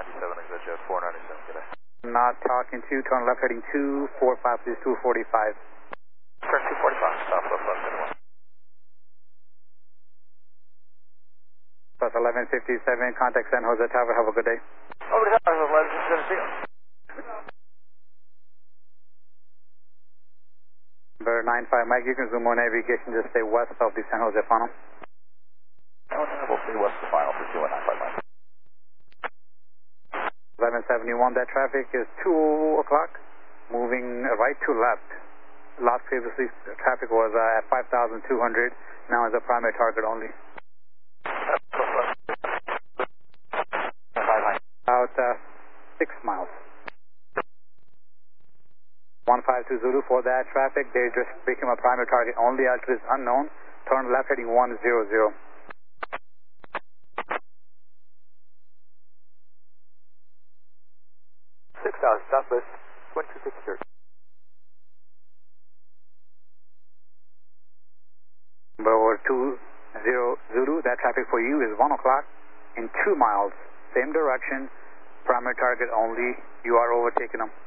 97, exit jet 497, good day. Not talking to, turn left heading 245, please, 245. Turn 245, southwest left heading 1. Plus 1157, contact San Jose Tower, have a good day. Over the tower, 1157. Number 95, Mike, you can zoom on navigation, just stay west of the San Jose funnel. We'll see what's the final for 2195 Mike. 1171, that traffic is 2 o'clock, moving right to left. Last previously, traffic was at 5,200, now is a primary target only. About 6 miles. 152 Zulu for that traffic. They just became a primary target only. Altitude is unknown. Turn left heading 100. 6,000 southwest, 1260. Number 20 Zulu, that traffic for you is 1 o'clock in 2 miles. Same direction, primary target only. You are overtaking them.